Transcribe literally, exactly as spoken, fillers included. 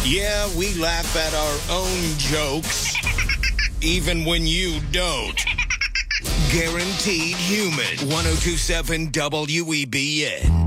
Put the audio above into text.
Yeah, we laugh at our own jokes, even when you don't. Guaranteed Human. ten twenty-seven W E B N.